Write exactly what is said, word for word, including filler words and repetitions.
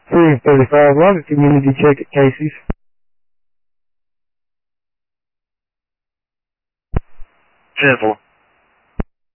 three thirty-five Rocket Community check at Casey's. ten four.